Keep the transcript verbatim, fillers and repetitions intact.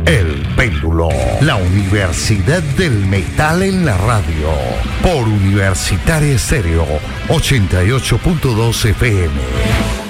El Péndulo, la Universidad del Metal en la radio, por Universitaria Estéreo ochenta y ocho punto dos F M.